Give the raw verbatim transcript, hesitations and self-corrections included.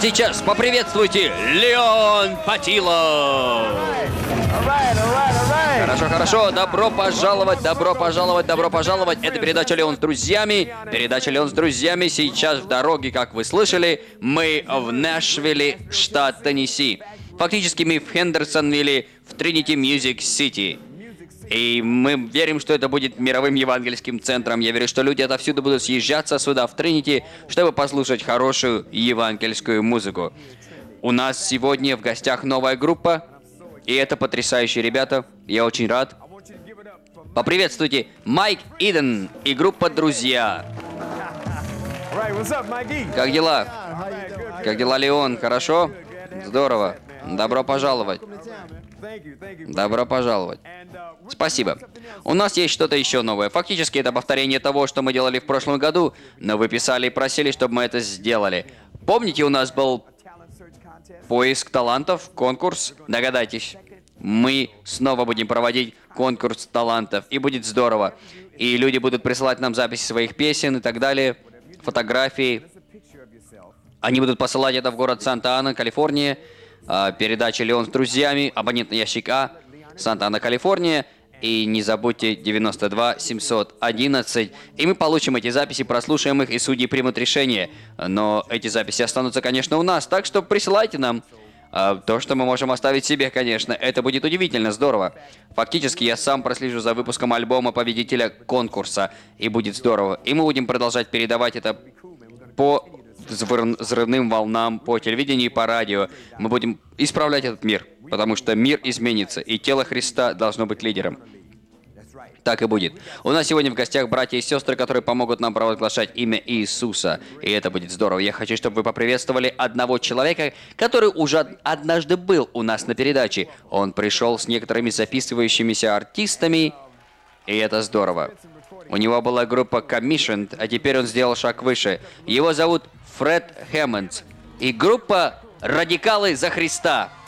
Сейчас поприветствуйте Леон Патилов. Хорошо, хорошо. Добро пожаловать, добро пожаловать, добро пожаловать. Это передача «Леон с друзьями». Передача «Леон с друзьями». Сейчас в дороге, как вы слышали, мы в Нэшвилле, штат Теннесси. Фактически мы в Хендерсонвилле, в Тринити Мьюзик Сити. И мы верим, что это будет мировым евангельским центром. Я верю, что люди отовсюду будут съезжаться сюда, в Тринити, чтобы послушать хорошую евангельскую музыку. У нас сегодня в гостях новая группа, и это потрясающие ребята. Я очень рад. Поприветствуйте Майк Иден и группа «Друзья». Как дела? Как дела, Леон? Хорошо? Здорово. Добро пожаловать. Добро пожаловать. Спасибо. У нас есть что-то еще новое. Фактически это повторение того, что мы делали в прошлом году, но вы писали и просили, чтобы мы это сделали. Помните, у нас был поиск талантов, конкурс? Догадайтесь. Мы снова будем проводить конкурс талантов, и будет здорово. И люди будут присылать нам записи своих песен и так далее, фотографии. Они будут посылать это в город Санта-Ана, Калифорния. Передача «Леон с друзьями», абонентный ящик А, Санта-Ана, Калифорния. И не забудьте девяносто два семьсот одиннадцать. И мы получим эти записи, прослушаем их, и судьи примут решение. Но эти записи останутся, конечно, у нас. Так что присылайте нам а, то, что мы можем оставить себе, конечно. Это будет удивительно здорово. Фактически я сам прослежу за выпуском альбома победителя конкурса. И будет здорово. И мы будем продолжать передавать это по взрывным волнам, по телевидению и по радио. Мы будем исправлять этот мир, потому что мир изменится, и тело Христа должно быть лидером. Так и будет. У нас сегодня в гостях братья и сестры, которые помогут нам провозглашать имя Иисуса. И это будет здорово. Я хочу, чтобы вы поприветствовали одного человека, который уже однажды был у нас на передаче. Он пришел с некоторыми записывающимися артистами, и это здорово. У него была группа Commissioned, а теперь он сделал шаг выше. Его зовут Фред Хэммондс. И группа «Радикалы за Христа».